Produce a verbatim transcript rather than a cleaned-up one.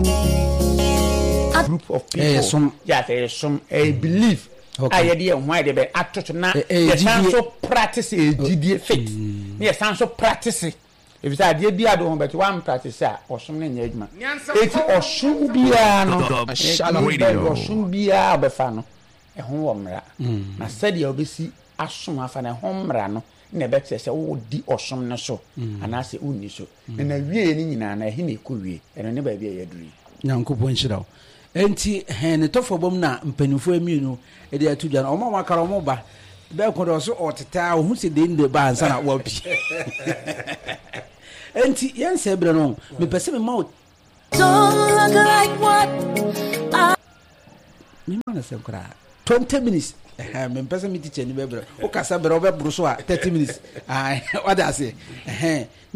a group of people eh some yeah there is some a belief I dey why dey be atoto na the sanso practice e gidie faith ne sanso practice if say dey bia do but one practice a osun na nya adwuma eti osun bia no osun bia be fa no e ho wo mra na said ye obesi asom afa na ho mra no na be tse se wo di osun no so ana se unni so na wie ni nyina na he na ekowie eno ne ba bia ye duri nyankopon hirawo enti hen ne tofo bom na mpanifo amienu e de atu dwan omo makara omo ba be ko do so oteta ohu se de nde ba ansa na wa bi enti yen se bre no me pese me ma don't look like what I me ma na se kra twenty minutes eh me pese me teacher ni be bre o kasa bre o be bru so a thirty minutes ah what I say eh